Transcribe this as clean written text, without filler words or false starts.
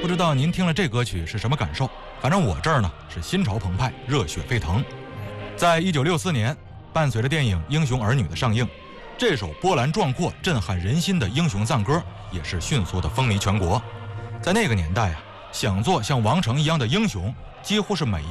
不知道您听了这歌曲是什么感受？反正我这儿呢是心潮澎湃，热血沸腾。在1964年，伴随着电影《英雄儿女》的上映，这首波澜壮阔、震撼人心的英雄赞歌也是迅速的风靡全国。在那个年代啊，想做像王成一样的英雄，几乎是每